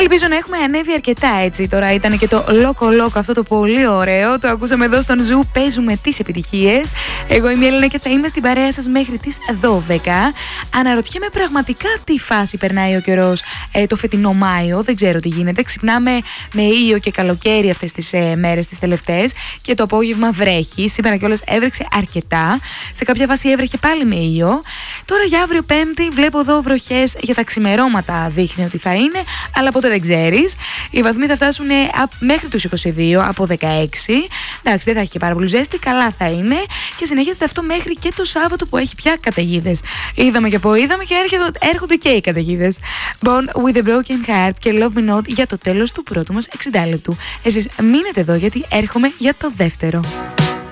Ελπίζω να έχουμε ανέβει αρκετά έτσι. Τώρα ήταν και το Loco αυτό το πολύ ωραίο. Το ακούσαμε εδώ στον Ζου. Παίζουμε τις επιτυχίες. Εγώ είμαι η Έλληνα και θα είμαι στην παρέα σας μέχρι τις 12. Αναρωτιέμαι πραγματικά τι φάση περνάει ο καιρός το φετινό Μάιο. Δεν ξέρω τι γίνεται. Ξυπνάμε με ήλιο και καλοκαίρι αυτές τις μέρες τις τελευταίες. Και το απόγευμα βρέχει. Σήμερα κιόλας έβρεξε αρκετά. Σε κάποια βάση έβρεχε πάλι με ήλιο. Τώρα για αύριο Πέμπτη βλέπω εδώ βροχές για τα ξημερώματα. Δείχνει ότι θα είναι, αλλά ποτέ δεν ξέρεις. Οι βαθμοί θα φτάσουν μέχρι τους 22 από 16. Εντάξει, δεν θα έχει και πάρα πολύ ζέστη, καλά θα είναι. Και συνεχίζεται αυτό μέχρι και το Σάββατο που έχει πια καταιγίδες. Είδαμε και έρχονται και οι καταιγίδες. Born with a broken heart και Love Me Not για το τέλος του πρώτου μας 60 λεπτού. Εσείς μείνετε εδώ γιατί έρχομαι για το δεύτερο.